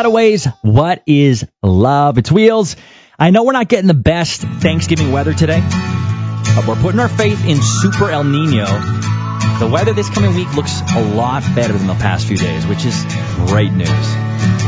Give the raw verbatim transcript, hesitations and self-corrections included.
Getaways, what is love? It's Wheels. I know we're not getting the best Thanksgiving weather today, but we're putting our faith in Super El Nino. The weather this coming week looks a lot better than the past few days, which is great news.